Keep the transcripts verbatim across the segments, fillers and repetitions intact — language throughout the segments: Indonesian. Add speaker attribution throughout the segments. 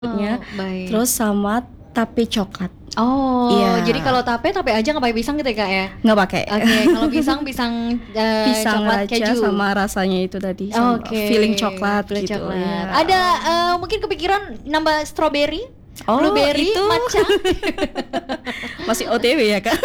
Speaker 1: nya,
Speaker 2: Oh, baik.
Speaker 1: terus sama tape coklat.
Speaker 2: Oh,
Speaker 1: Iya.
Speaker 2: jadi kalau tape, tape aja nggak pakai pisang gitu ya Kak ya?
Speaker 1: Nggak pakai.
Speaker 2: Oke, kalau pisang, pisang eh,
Speaker 1: Pisang
Speaker 2: coklat
Speaker 1: aja
Speaker 2: keju.
Speaker 1: sama rasanya itu tadi, sama
Speaker 2: Oke,
Speaker 1: filling coklat
Speaker 2: filling
Speaker 1: gitu.
Speaker 2: coklat.
Speaker 1: Ya.
Speaker 2: Ada eh, mungkin kepikiran nambah strawberry,
Speaker 1: Oh,
Speaker 2: blueberry,
Speaker 1: itu.
Speaker 2: matcha.
Speaker 1: Masih O T W ya Kak?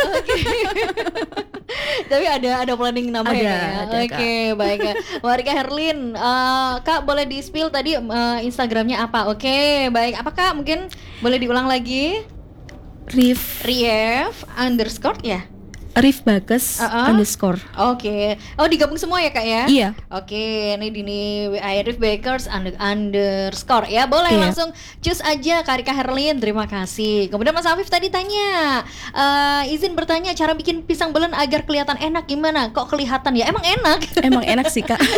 Speaker 2: Tapi ada ada planning nama
Speaker 1: Ada,
Speaker 2: ya Kak ya?
Speaker 1: ada,
Speaker 2: Oke, baik Kak. Warga Herlin, eh, Kak boleh di spill tadi eh, Instagramnya apa? Oke, baik. Apa Kak? Mungkin boleh diulang lagi?
Speaker 1: Rif,
Speaker 2: Rief underscore ya?
Speaker 1: Rif Bagas
Speaker 2: Uh-uh.
Speaker 1: underscore.
Speaker 2: Oke. Oh, digabung semua ya Kak ya?
Speaker 1: Iya.
Speaker 2: Oke, ini Dini Arif Bakers under, underscore ya. Boleh
Speaker 1: Iya.
Speaker 2: langsung cus aja Kak Rika Herlin. Terima kasih. Kemudian Mas Afif tadi tanya, eh, izin bertanya cara bikin pisang belen agar kelihatan enak gimana? Kok kelihatan ya? Emang enak.
Speaker 1: Emang enak sih Kak.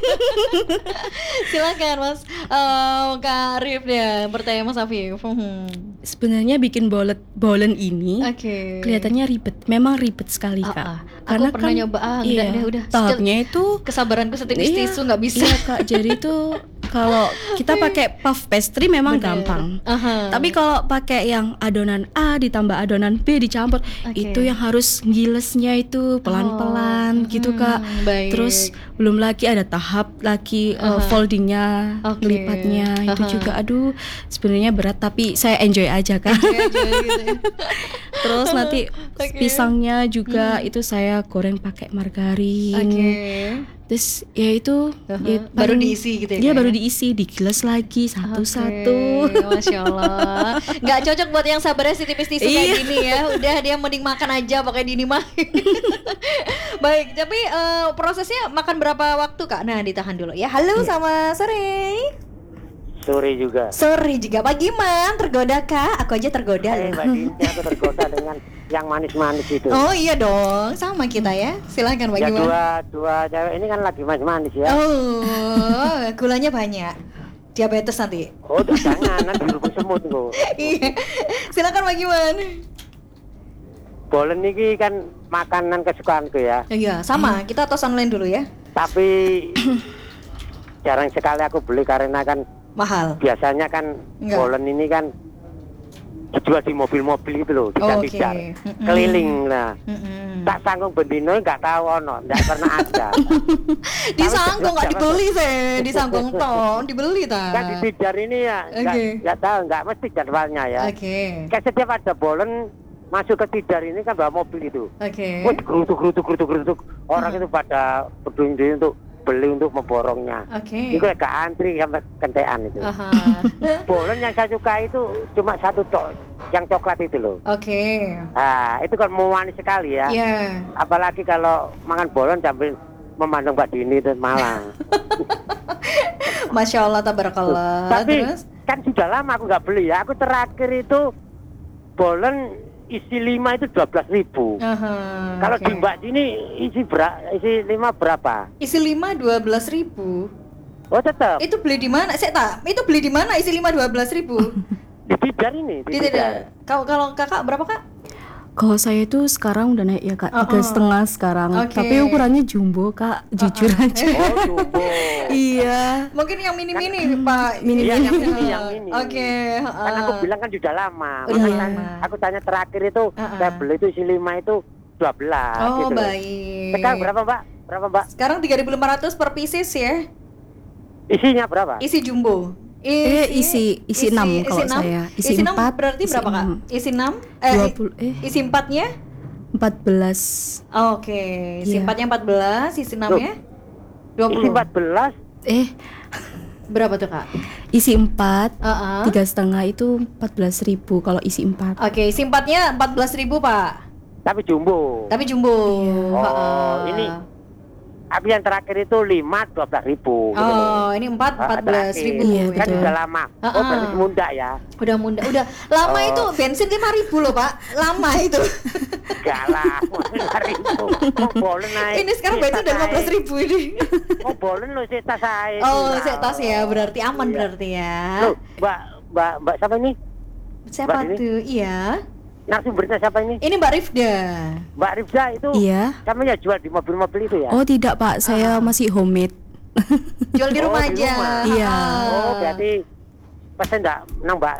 Speaker 2: Silakan Mas eh, Kak Arif ya bertanya Mas Afif. Hmm.
Speaker 1: Sebenarnya bikin bolet bolen ini
Speaker 2: Oke.
Speaker 1: kelihatannya ribet. Memang ribet sekali
Speaker 2: Ah,
Speaker 1: Kak.
Speaker 2: ah. Aku pernah nyoba, ah, enggak
Speaker 1: iya,
Speaker 2: deh, udah.
Speaker 1: tahapnya itu
Speaker 2: Kesabaranku setipis
Speaker 1: iya,
Speaker 2: tisu nggak bisa.
Speaker 1: Iya Kak, jadi tuh kalau kita pakai puff pastry memang
Speaker 2: Bener.
Speaker 1: gampang.
Speaker 2: Aha.
Speaker 1: Tapi kalau pakai yang adonan A ditambah adonan B dicampur,
Speaker 2: Oke.
Speaker 1: itu yang harus ngilesnya itu pelan-pelan
Speaker 2: Oh,
Speaker 1: gitu
Speaker 2: hmm,
Speaker 1: Kak.
Speaker 2: baik.
Speaker 1: Terus belum lagi ada tahap lagi uh,
Speaker 2: Aha.
Speaker 1: foldingnya,
Speaker 2: Oke.
Speaker 1: ngelipatnya itu
Speaker 2: Aha.
Speaker 1: juga aduh sebenarnya berat tapi saya enjoy aja Kak.
Speaker 2: Enjoy aja gitu ya.
Speaker 1: Terus nanti
Speaker 2: Oke.
Speaker 1: pisangnya juga itu saya goreng pakai margarin.
Speaker 2: Oke.
Speaker 1: Terus ya itu
Speaker 2: Aha.
Speaker 1: ya
Speaker 2: Baru
Speaker 1: paling-
Speaker 2: diisi gitu ya,
Speaker 1: Iya
Speaker 2: Kak,
Speaker 1: baru
Speaker 2: ya?
Speaker 1: diisi, digilas lagi satu-satu.
Speaker 2: Oke, Masya Allah. Nggak cocok buat yang sabarnya si tipis tisu kayak
Speaker 1: Iya.
Speaker 2: gini ya. Udah dia mending makan aja pakai dini mah. Baik, tapi eh, prosesnya makan berapa waktu Kak? Nah, ditahan dulu ya. Halo,
Speaker 1: Iya.
Speaker 2: sama sore.
Speaker 3: Sore juga.
Speaker 2: Sore juga. Pagi man, tergoda Kak? Aku aja tergoda
Speaker 3: Eh,
Speaker 2: loh.
Speaker 3: Mbak Dinda aku tergoda dengan yang manis-manis itu.
Speaker 2: Oh iya dong, sama kita ya. Silakan Pak
Speaker 3: ya
Speaker 2: Giman.
Speaker 3: dua dua cewek ini kan lagi manis-manis ya.
Speaker 2: Oh, gulanya banyak. Diabetes nanti.
Speaker 3: Oh, udah jangan nanti berubah semut kok.
Speaker 2: Iya. Silakan Pak Giman.
Speaker 3: Bolen ini kan makanan kesukaanku ya.
Speaker 2: Iya, sama. Kita tos online dulu ya.
Speaker 3: Tapi jarang sekali aku beli karena kan
Speaker 2: Mahal.
Speaker 3: biasanya kan
Speaker 2: Enggak.
Speaker 3: bolen ini kan dijual di mobil-mobil gitu loh,
Speaker 2: Oke.
Speaker 3: tidak
Speaker 2: Mm-mm.
Speaker 3: keliling lah.
Speaker 2: Mm-mm.
Speaker 3: Tak sanggung bendino nggak tahu ono, nggak pernah ada.
Speaker 2: Disanggung nggak
Speaker 3: Tapi
Speaker 2: dibeli sih, disanggung toh, dibeli ta.
Speaker 3: Kan di tidar ini ya, nggak
Speaker 2: Oke.
Speaker 3: nggak tahu, nggak mesti jadwalnya ya.
Speaker 2: Oke.
Speaker 3: Kayak setiap ada bolen masuk ke tidar ini kan bawa mobil itu.
Speaker 2: Oke.
Speaker 3: Wah, gerutuk gerutuk gerutuk gerutuk. Orang itu pada berdiri untuk beli untuk memborongnya.
Speaker 2: Oke.
Speaker 3: Itu agak antri sampai kentean itu.
Speaker 2: Aha.
Speaker 3: Bolen yang saya suka itu cuma satu tok, yang coklat itu loh.
Speaker 2: Oke.
Speaker 3: Nah, itu kan manis sekali ya.
Speaker 2: Ya.
Speaker 3: Apalagi kalau makan bolen sambil memandang Mbak Dini dan Malang.
Speaker 2: Masya Allah, tabarakallah.
Speaker 3: Tapi
Speaker 2: Terus?
Speaker 3: kan sudah lama aku nggak beli ya. Aku terakhir itu bolen isi lima itu dua belas ribu.
Speaker 2: Aha.
Speaker 3: Kalau
Speaker 2: Oke.
Speaker 3: di Mbak Dini isi ber isi lima berapa?
Speaker 2: Isi lima dua belas ribu.
Speaker 3: Oh tetap
Speaker 2: Itu beli di mana? Saya tak. Itu beli di mana? Isi lima dua belas ribu.
Speaker 3: di tidar ini.
Speaker 2: Di tidak. Kalau kalau kakak berapa kak?
Speaker 1: Kalau saya itu sekarang udah naik ya Kak,
Speaker 2: Oh,
Speaker 1: tiga
Speaker 2: oh.
Speaker 1: setengah sekarang.
Speaker 2: Oke.
Speaker 1: Tapi ukurannya jumbo Kak, jujur aja.
Speaker 3: Oh jumbo.
Speaker 1: Iya.
Speaker 2: Mungkin yang mini-mini Pak.
Speaker 1: Mini-
Speaker 3: Iya, yang ini,
Speaker 2: Ah,
Speaker 3: yang ini.
Speaker 2: Oke.
Speaker 3: Kan aku bilang kan sudah lama.
Speaker 2: Udah
Speaker 3: Makanya
Speaker 2: lama.
Speaker 3: aku tanya terakhir itu
Speaker 2: Uh-uh.
Speaker 3: saya beli itu isi lima itu dua belas.
Speaker 2: Oh
Speaker 3: gitu loh.
Speaker 2: baik.
Speaker 3: Sekarang berapa Mbak? Berapa Mbak?
Speaker 2: Sekarang tiga ribu lima ratus per pieces ya.
Speaker 3: Isinya berapa?
Speaker 2: Isi jumbo.
Speaker 1: Eh, isi- isi enam kalau
Speaker 2: enam.
Speaker 1: saya.
Speaker 2: Isi,
Speaker 1: Isi
Speaker 2: enam
Speaker 1: empat,
Speaker 2: berarti
Speaker 1: isi
Speaker 2: berapa kak?
Speaker 1: enam.
Speaker 2: Isi enam? Eh,
Speaker 1: dua puluh eh
Speaker 2: isi empatnya?
Speaker 1: empat belas.
Speaker 2: Oke. Isi
Speaker 1: Iya.
Speaker 2: empatnya empat belas, isi enamnya? dua
Speaker 3: Isi
Speaker 2: puluh.
Speaker 3: empat belas.
Speaker 1: Eh,
Speaker 2: Berapa tuh kak?
Speaker 1: isi empat,
Speaker 2: Uh-uh.
Speaker 1: tiga setengah itu empat belas ribu kalau isi empat.
Speaker 2: Oke, isi empatnya empat belas ribu pak.
Speaker 3: Tapi jumbo.
Speaker 2: Tapi jumbo.
Speaker 1: Iya.
Speaker 3: Oh,
Speaker 2: Ha-ha.
Speaker 3: ini Tapi yang terakhir itu lima dua belas ribu. gitu loh.
Speaker 2: Oh, ini empat
Speaker 3: Ah,
Speaker 2: empat belas
Speaker 3: terakhir.
Speaker 2: ribu.
Speaker 1: Iya,
Speaker 3: Kan
Speaker 1: betul.
Speaker 3: sudah lama. Oh,
Speaker 2: Ah, ah.
Speaker 3: berarti munda ya.
Speaker 2: Udah muda, udah lama
Speaker 3: Oh.
Speaker 2: itu bensin lima ribu loh pak, lama itu.
Speaker 3: Gak lah, mau lima ribu. Mau bolen naik.
Speaker 2: Ini sekarang
Speaker 3: Sik
Speaker 2: bensin
Speaker 3: tas
Speaker 2: udah lima belas
Speaker 3: ae.
Speaker 2: ribu ini.
Speaker 3: Mau bolen lo sih tas saya.
Speaker 2: Oh, saya tas ya, berarti aman
Speaker 3: Iya.
Speaker 2: berarti ya.
Speaker 3: Loh, Mbak, Mbak, Mbak siapa ini?
Speaker 2: Siapa
Speaker 3: Mbak ini?
Speaker 2: tuh? Iya.
Speaker 3: Narasumbernya siapa ini?
Speaker 2: Ini Mbak Rifda.
Speaker 3: Mbak Rifda itu
Speaker 1: Iya.
Speaker 3: sama ya jual di mobil-mobil itu ya?
Speaker 1: Oh tidak Pak, saya masih homemade.
Speaker 2: Jual di
Speaker 3: Oh,
Speaker 2: rumah
Speaker 3: di
Speaker 2: aja.
Speaker 3: rumah.
Speaker 1: Iya.
Speaker 2: Ah.
Speaker 3: Oh, berarti pesen enggak nang Mbak